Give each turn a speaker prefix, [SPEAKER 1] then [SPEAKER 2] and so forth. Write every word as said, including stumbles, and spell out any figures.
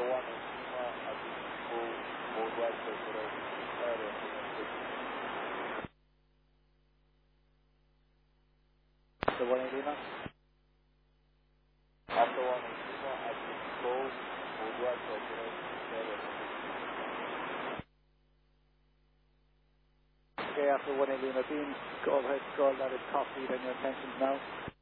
[SPEAKER 1] one in Lima, at the full, full right circle area. The one in Lima? After one in Lima, at the full, full right circle area. Okay, after one in Lima, beam, go ahead, call that is copied and your attention now.